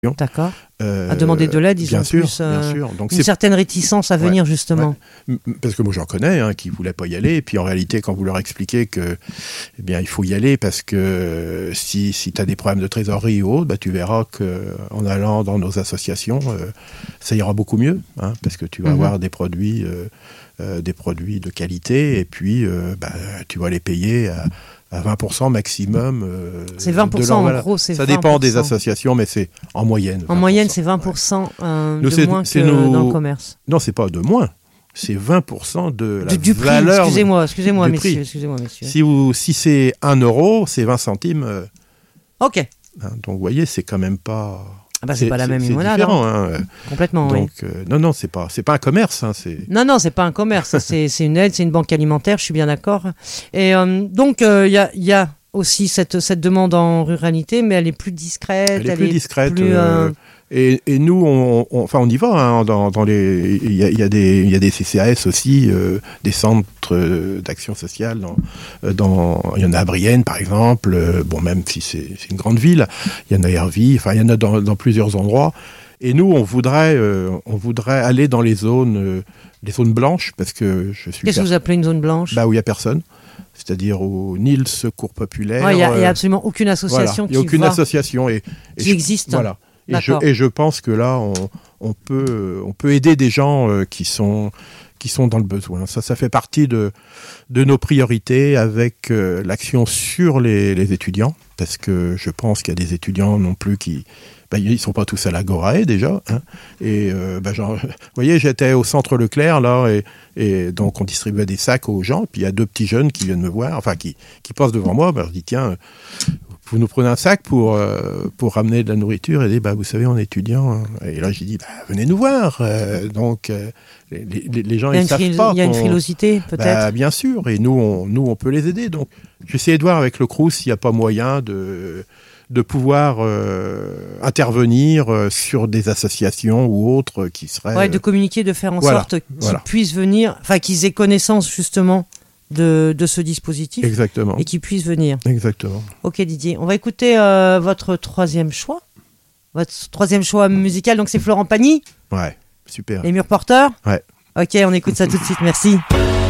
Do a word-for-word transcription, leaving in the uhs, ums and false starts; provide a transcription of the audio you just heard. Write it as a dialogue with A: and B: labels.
A: D'accord.
B: Euh,
A: à demander de l'aide, ils
B: bien
A: ont
B: sûr,
A: plus euh,
B: bien sûr. Donc
A: une
B: c'est...
A: certaine réticence à venir,
B: ouais,
A: justement.
B: Ouais. Parce que moi j'en connais hein, qui ne voulaient pas y aller, et puis en réalité quand vous leur expliquez que eh bien, il faut y aller parce que si, si tu as des problèmes de trésorerie ou autre, bah, tu verras qu'en allant dans nos associations, euh, ça ira beaucoup mieux, hein, parce que tu vas mm-hmm. avoir des produits, euh, euh, des produits de qualité, et puis euh, bah, tu vas les payer à à vingt pour cent maximum. Euh,
A: c'est vingt pour cent
B: de
A: en gros, c'est
B: ça
A: vingt pour cent.
B: Dépend des associations, mais c'est en moyenne.
A: En moyenne, c'est vingt pour cent ouais. euh,
B: Nous,
A: de
B: c'est,
A: moins
B: c'est
A: que
B: nos...
A: dans le commerce.
B: Non, c'est pas de moins. C'est vingt pour cent de la
A: du, du prix,
B: valeur
A: excusez-moi, excusez-moi,
B: du
A: messieurs,
B: prix.
A: excusez-moi, messieurs.
B: Si, vous, si c'est un euro, c'est vingt centimes. Euh,
A: ok.
B: Hein, donc, vous voyez, c'est quand même pas...
A: Ah bah, c'est, c'est pas la même
B: c'est
A: limonade.
B: différent,
A: hein.
B: Hein.
A: Complètement,
B: donc,
A: oui.
B: euh, non, non, c'est pas, c'est pas un commerce. Hein, c'est...
A: Non, non, c'est pas un commerce. c'est, c'est une aide, c'est une banque alimentaire, je suis bien d'accord. Et euh, donc, il euh, y a... Y a aussi cette, cette demande en ruralité, mais elle est plus discrète.
B: Elle est
A: elle
B: plus
A: est
B: discrète.
A: Plus, euh...
B: Euh, et, et nous, on, on, enfin, on y va. Hein, dans, dans les, il y a, y a des, il y a des C C A S aussi, euh, des centres d'action sociale. Dans, dans, il y en a à Brienne, par exemple. Euh, bon, même si c'est, c'est une grande ville, il y en a à Hervy. Enfin, il y en a dans, dans plusieurs endroits. Et nous, on voudrait, euh, on voudrait aller dans les zones, euh, les zones blanches, parce que je suis.
A: Qu'est-ce que vous appelez une zone blanche ?
B: Bah, où il y a personne. C'est-à-dire au N I L Secours Populaire.
A: Il
B: ouais,
A: n'y a, a absolument aucune association
B: voilà,
A: qui
B: y a aucune
A: va,
B: association et, et
A: qui
B: je,
A: existe.
B: Voilà. Et je, et je pense que là, on, on, peut, on peut aider des gens euh, qui, sont, qui sont dans le besoin. Ça, ça fait partie de, de nos priorités avec euh, l'action sur les, les étudiants, parce que je pense qu'il y a des étudiants non plus qui... Ben, ils ne sont pas tous à l'Agorae déjà. Hein, et euh, ben, genre, vous voyez, j'étais au centre Leclerc là, et, et donc on distribuait des sacs aux gens. Puis il y a deux petits jeunes qui viennent me voir, enfin qui, qui passent devant moi. Ben, je dis tiens, vous nous prenez un sac pour, euh, pour ramener de la nourriture. Et ils disent bah, vous savez, on est étudiant. Hein. Et là j'ai dit bah, venez nous voir. Euh, donc euh, les, les, les gens ils ne savent
A: fril-
B: pas.
A: Il y a une frilosité peut-être.
B: Bah, bien sûr. Et nous on, nous on peut les aider. Donc j'essaie de voir avec le Crous s'il n'y a pas moyen de de pouvoir euh, intervenir euh, sur des associations ou autres qui seraient...
A: Ouais, de communiquer, de faire en
B: voilà,
A: sorte qu'ils
B: voilà.
A: puissent venir, enfin qu'ils aient connaissance justement de, de ce dispositif.
B: Exactement.
A: Et qu'ils puissent venir.
B: Exactement.
A: Ok Didier, on va écouter euh, votre troisième choix. Votre troisième choix musical, donc c'est Florent Pagny.
B: Ouais, super.
A: Les Murs Porteurs.
B: Ouais.
A: Ok, on écoute ça tout de suite, merci.